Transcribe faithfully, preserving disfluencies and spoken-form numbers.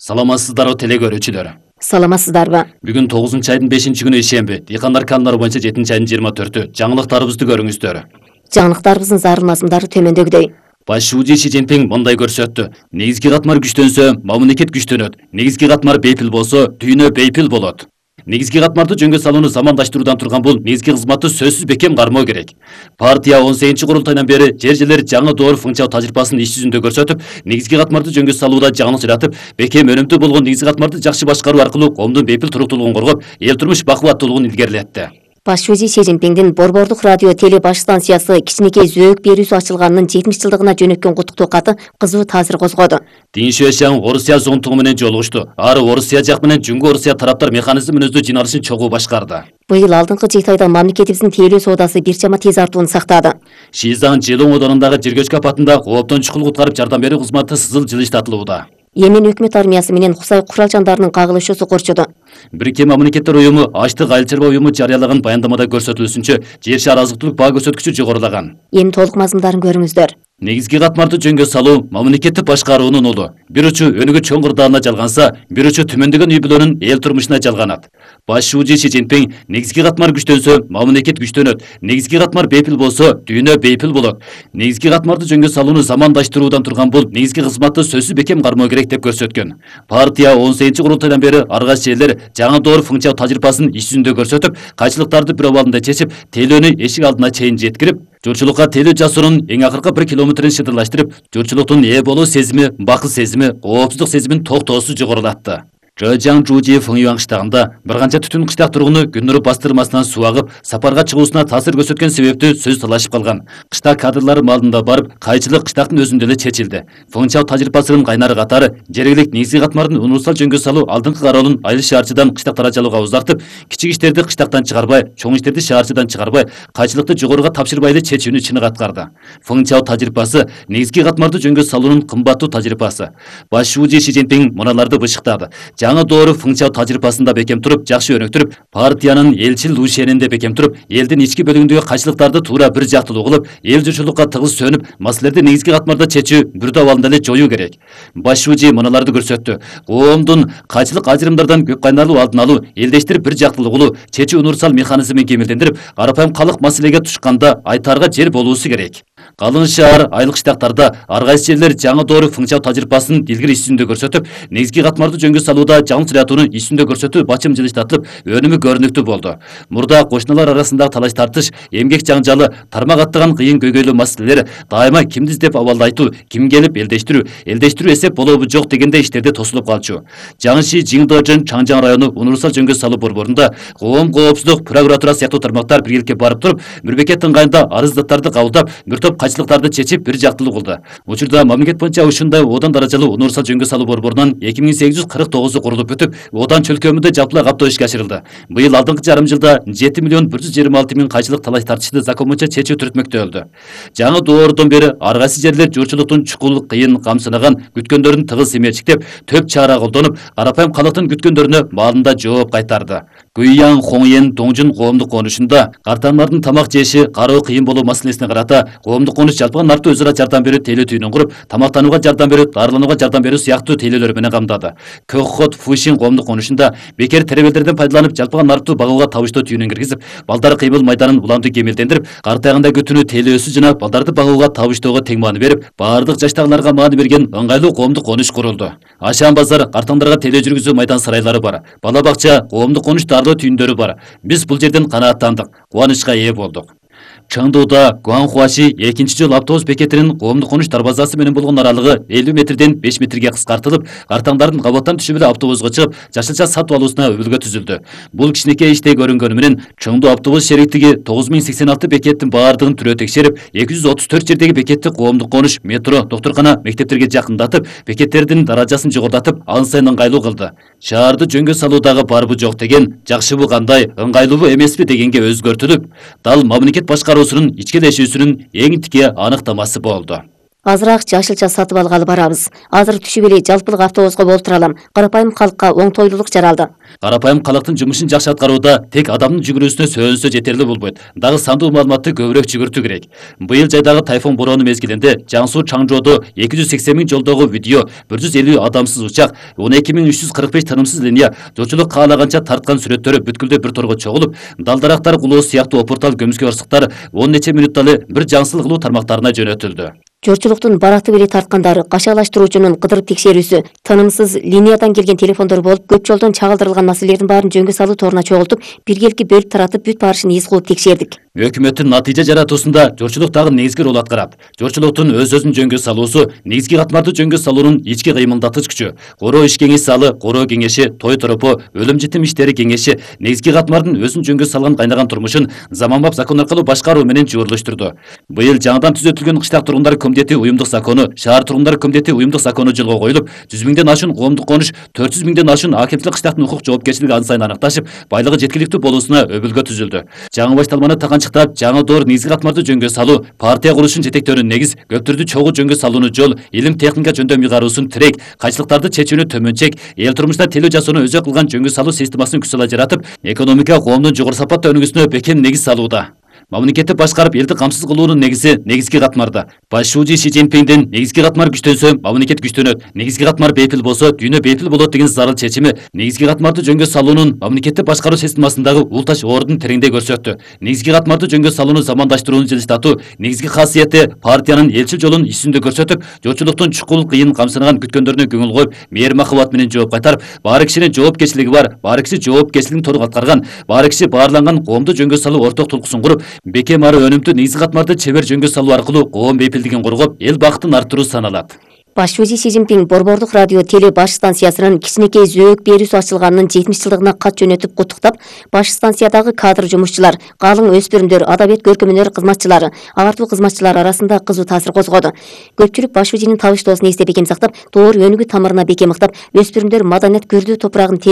Саламатсыздарбы теле көрүүчүлөр. Саламатсыздарбы. Бүгүн тогузунчу айдын бешинчи күнү ишемби. Дыйкандар каналары боюнча жетинчи айдын жыйырма төртү. Жаңылыктарыбызды көрүңүздөр. Жаңылыктарыбыздын зарыл мазмундары төмөндөгүдөй. Башчы Си Цзиньпин мындай көрсөттү. Негизги катмар күчтөнсө, мамлекет күчтөнөт. Негизги катмар бейпил болсо, дүйнө бейпил болот. Негизги катмарды жөнгө салууну замандаштыруудан турган бул негизги кызматты сөзсүз бекем кармоо керек. Партия он сегизинчи курултайдан бери жер жерлер жаңы доор функциялык тажрыйбасын иш жүзүндө көрсөтүп, негизги катмарды жөнгө салууда жаңылык жаратып, бекем өнүмдүү болгон негизги катмарды жакшы башкаруу аркылуу коомдун бейпил туруктуулугун коргоп, эл турмуш бакубаттуулугун илгерилетти. Башчы Си Цзиньпиндин Борбордук радио теле баш станциясы кичинекей зөөк берүүсү ачылганынын жетимиш жылдыгына жөнөткөн куттуктоо каты кызуу таасир козгоду. Дин Шуэшян Орусия зонтугу менен жолугушту. Ары Орусия жак менен Жүнгө Орусия тараптар механизм мүнөздүү жиналышын чогуу башкарды. Быйыл алдыңкы жети айда мамлекетибиздин тейлөө соодасы бир чама тез артуун сактады. Шизан Жылоң одонундагы жер көчкү апатында кооптон чукул куткарып жардам берүү кызматы сызыл жылыштатылууда. Йемен өкмөт армиясы менен Кусай курал жандарынын кагылышуусу корчуду. Бириккен Мамлекеттер уюму Ачтык айыл чарба уюму жарыялаган баяндамада көрсөтүлүшүнчө жер шаар азык түлүк баа көрсөткүчү жогорулаган. Эми толук мазмундарын көрүңүздөр. Негизги катмарды жөнгө салуу мамлекеттик башкаруунун улу. Бир учу өнүгүү чоң кырдаалына жалганса, бир учу түмөндөгөн үй бүлөнүн эл турмушуна жалганат. Башчы Си Цзиньпин негизги катмар күчтөнсө, мамлекет күчтөнөт. Негизги катмар бейпил болсо, дүйнө бейпил болот. Негизги катмарды жөнгө салууну замандаштыруудан турган бул негизги кызматты сөзсүз бекем кармоо керек деп көрсөткөн. Партия он сегизинчи курултайдан бери ар кайсы жерлер жаңы доор функциялык тажрыйбасын иш жүзүндө көрсөтүп, кайчылыктарды бир абалында чечип, тейлөөнү эшик алдына чейин жеткирип, журчулукка тейлөө жасыруунун эң акыркы бир километрин шыдырлаштырып, журчулуктун ээ болуу сезими, бакыт сезими, коопсуздук сезимин токтоосу жогорулатты. Жожаң Жужи Фыңюан кыштагында бир канча түтүн кыштак тургуну Күннүр бастырмасынан суу агып, сапарга чыгуусуна таасир көрсөткөн себептүү сөз талашып калган. Кыштак кадрлары малында барып, кайчылык кыштактын өзүндө эле чечилди. Функциялык тажрыйбасынын кайнары катары жергиликтүү негизги катмардын универсал жөнгө салуу алдыңкы кароонун айыл шаарчыдан кыштак тарачалууга узартып, кичик иштерди кыштактан чыгарбай, чоң иштерди шаарчыдан чыгарбай, кайчылыкты жогоруга тапшырбай эле чечүүнү чыныгы аткарды. Функциялык тажрыйбасы негизги катмарды жөнгө салуунун кымбаттуу тажрыйбасы. Башчы Си Цзиньпин мыналарды бышыктады. Жаңы доору функциялык тажрыйбасында бекем туруп, жакшы өнүктүрүп, партиянын элчил ушенинде бекем туруп, элдин ички бөлүгүндөгү кайчылыктарды туура бир жактылуу кылып, эл журчулукка тыгыз сөнүп, маселелерди негизги катмарда чечүү бир абалында эле жоюу керек. Башчы мыналарды көрсөттү. Коомдун кайчылык ажырымдардан көп кайнарлуу алдын алуу, элдештирип бир жактылуу кылуу, чечүү универсал механизмин кемелдендирип, карапайым калк маселеге тушканда айтаарга жер болуусу керек. Калын шаар айылык штаттарда ар кайсы жерлер жаңы доору функциялык тажрыйбасын илгири иш жүзүндө көрсөтүп, негизги катмарды жөнгө салууда жаңы сүрөтүнүн иш жүзүндө көрсөтүү бачым жылыштатылып, өнүмү көрүнүктүү болду. Мурда кошуналар арасындагы талаш тартыш, эмгек жаңжалы, тармак аттаган кыйын көйгөйлүү маселелер дайыма кимди издеп абалды айтуу, ким келип элдештирүү, элдештирүү эсеп болобу жок дегенде иштерде тосулуп калчу. Жаңыши Жиңдожун Чаңжаң району универсал жөнгө салуу борборунда коом коопсуздук прокуратура сыяктуу тармактар биргеликке барып туруп, бир бекет ыңгайында арыздаттарды кабылдап, бир топ кайчылыктарды чечип бир жактылуу кылды. Учурда мамлекет боюнча ушундай одан даражалуу универсал жөнгө салуу борборунан эки миң сегиз жүз кырк тогузу курулуп бүтүп, Одан чөлкөмүндө жалпылай каптоо ишке ашырылды. Быйыл алдыңкы жарым жылда жети миллион бир жүз жыйырма алты миң кайчылык талаш тартышты закон боюнча чечүү түртмөктөлдү. Жаңы доордон бери ар кайсы жерлер журчулуктун чукул, кыйын, камсынаган күткөндөрүн тыгыз эмечиктеп, төп чара колдонуп, карапайым калктын күткөндөрүнө маалында жооп кайтарды. Гуйяң Хоңьен Доңжун коомдук конушунда картанлардын тамак жеши, кароо кыйын болуу маселесине карата коомдук конуш жалпыга нартуу өзара жардам берүү тейлөө түйүнүн куруп, тамактанууга жардам берүү, дарыланууга жардам берүү сыяктуу тейлөөлөр менен камдады. Көхот Фушин коомдук конушунда бекер теребелдерден пайдаланып жалпыга нартуу багууга табыштуу түйүнүн киргизип, балдар кыймыл майданын уламдуу кемелдендирип, картайганда күтүүнү тейлөөсү жана балдарды багууга табыштоого тең маани берип, баардык жаштагыларга маани берген ыңгайлуу коомдук конуш курулду. Ашан базар картаңдарга тейлөө жүргүзүү майдан сарайлары бар. Бала бакча, коомдук конуш дарылоо түйүндөрү бар. Биз бул жерден канааттандык, кубанычка ээ болдук. Чаңдоуда Гуанхуаши экинчи жол автобус бекетинин коомдук конуш дарбазасы менен болгон аралыгы элүү метрден беш метрге кыскартылып, картаңдардын кабаттан түшүп эле автобуска чыгып, жашылча сатып алуусуна өбүлгө түзүлдү. Бул кичинекей иштей көрүнгөнү менен Чоңдоо автобус шериктиги тогуз миң сексен алты бекеттин баардыгын түрөө текшерип, эки жүз отуз төрт жердеги бекетти коомдук конуш, метро, доктуркана, мектептерге жакындатып, бекеттердин даражасын жогордатып, ан сайын ыңгайлуу кылды. Шаарды жөнгө салуудагы барбы жок деген, жакшыбы кандай, ыңгайлуубу эмеспи дегенге өзгөртүлүп, дал мамлекет башкаруусунун ичкелешүүсүнүн эң тике аныктамасы болду. Азыраак жашылча сатып алгалы барабыз. Азыр түшүп эле жалпылык автобуска болтура алам. Карапайым калкка оңтойлуулук жаралды. Карапайым калктын жумушун жакшы аткарууда тек адамдын жүгүрүүсүнө сөөнсө жетерли болбойт. Дагы сандуу маалыматты көбүрөөк жүгүртүү керек. Быйыл жайдагы тайфун бороону мезгилинде Жаңсуу Чаңжоодо эки жүз сексен миң жолдогу видео, бир жүз элүү адамсыз учак, он эки миң үч жүз кырк беш тынымсыз линия, жолчулук каалаганча тарткан сүрөттөрү бүткүлдө бир торго чогулуп, далдарактар кулоо сыяктуу опуртал көмүскө орсуктар он нече мүнөтталы бир жаңсыл кылуу тармактарына жөнөтүлдү. Жорчулуктун бараты беле тарткандары, качаалаштыруучунун кыдырып текшерүүсү, тынымсыз линиядан келген телефондор болуп, көп жолдон чагылдырылган маселелердин баарын жөнгө салуу торуна чогултуп, биргеликти бөлүп таратып бүт барышын из кылып текшердик. Өкмөттүн натыйжа жаратуусунда жорчулук дагы негизги рол аткарат. Жорчулуктун өз-өзүн жөнгө салуусу негизги катмарды жөнгө салуунун ички кыймылдатыч күчү. Короо иш кеңеш залы, короо кеңеши, той торопо, өлүм житим иштери кеңеши негизги катмардын өзүн жөнгө салган кайнаган турмушун заманбап закон аркылуу башкаруу менен жуурулуштурду. Быйыл жаңыдан түзөтүлгөн кыштак тургундар комитети уюмдук закону, шаар тургундар комитети уюмдук закону жолго коюлуп, жүз миңден ашуун коомдук конуш, төрт жүз миңден ашуун акимчилик кыштактын укук жоопкерчилиги ан сайын аныкташып, байлыгы жеткиликтүү болуусуна өбүлгө түзүлдү. Жаңы башталманы тагынчыктап, жаңы доор негизги катмарды жөнгө салуу, партия курулушун жетектөөнү негиз, көптөрдү чогуу жөнгө салууну жол, илим техника жөндөм ыйгаруусын тирек, кайчылыктарды чечүүнү төмөнчек, эл турмушта телөө жасоону өзөк кылган жөнгө салуу системасын күч сала жаратып, экономика коомдун жогору сапаттуу өнүгүүсүнө бекем негиз салууда. Мамлекетти башкарып элди камсыз кылуунун негизи негизги катмарда. Башчы Си Цзиньпиндин негизги катмар күчтөнсө, мамлекет күчтөнөт, негизги катмар бейпил болсо, дүйнө бейпил болот деген зарыл чечими негизги катмарды жөнгө салуунун мамлекетти башкаруу системасындагы улташ ордун тереңдей көрсөттү. Негизги катмарды жөнгө салууну замандаштырууну жылыштатуу негизги касиети партиянын элчил жолун исүндө көрсөтүп, жочулуктун чукул кыйын камсынаган күткөндөрүнө көңүл коюп, мээр махабат менен жооп кайтарып, баары кишинин жоопкерчилиги бар, баары киши жоопкерчилигин толук аткарган, баары киши баарланган коомду жөнгө салуу орток тулкуусун куруп, бекем ары өнүмдүү негизги катмарды чебер жөнгө салуу аркылуу коом бейпилдигин коргоп, эл бактын арттыруу саналат. Башчы Си Цзиньпин Борбордук радио теле баш станциясынын кичинекей зөөк берүүсү ачылганынын жетимиш жылдыгына кат жөнөтүп куттуктап, баш станциядагы кадр жумушчулар, калың өспүрүмдөр, адабият көркөм-өнөр кызматчылары, агартуу кызматчылар арасында кызуу таасир козгоду. Көпчүлүк Башчы Синин табыштоосун эстеп бекем сактап, доор өнүгүү тамырына бекем ыктап, өспүрүмдөр маданият көрдүү топурагын